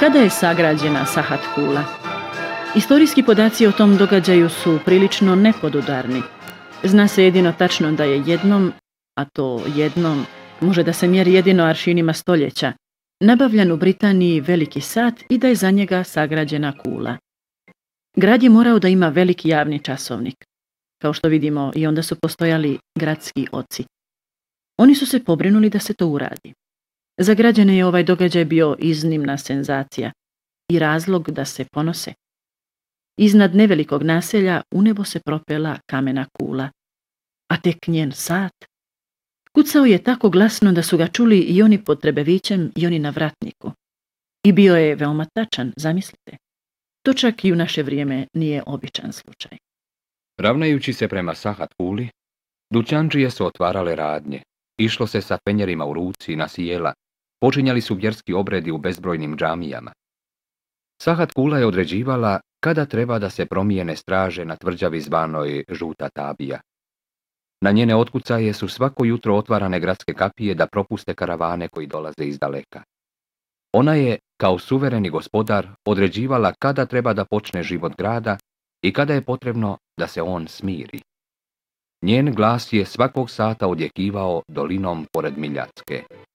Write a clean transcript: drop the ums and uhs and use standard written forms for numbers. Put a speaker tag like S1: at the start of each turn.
S1: Kada je sagrađena Sahat kula? Istorijski podaci o tom događaju su prilično nepodudarni. Zna se jedino tačno da je jednom, a to jednom može da se mjeri jedino aršinima stoljeća, nabavljan u Britaniji veliki sat i da je za njega sagrađena kula. Grad je morao da ima veliki javni časovnik. Kao što vidimo, i onda su postojali gradski oci. Oni su se pobrinuli da se to uradi. Za građane je ovaj događaj bio iznimna senzacija i razlog da se ponose. Iznad nevelikog naselja u nebo se propela kamena kula, a tek njen sat. Kucao je tako glasno da su ga čuli i oni pod Trebevićem i oni na vratniku. I bio je veoma tačan, zamislite. To čak i u naše vrijeme nije običan slučaj.
S2: Ravnajući se prema Sahat kuli, dućandžije su otvarale radnje, išlo se sa penjerima u ruci na sjela, počinjali su vjerski obredi u bezbrojnim džamijama. Sahat kula je određivala kada treba da se promijene straže na tvrđavi zvanoj Žuta Tabija. Na njene otkucaje su svako jutro otvarane gradske kapije da propuste karavane koji dolaze iz daleka. Ona je, kao suvereni gospodar, određivala kada treba da počne život grada i kada je potrebno da se on smiri. Njen glas je svakog sata odjekivao dolinom pored Miljacke.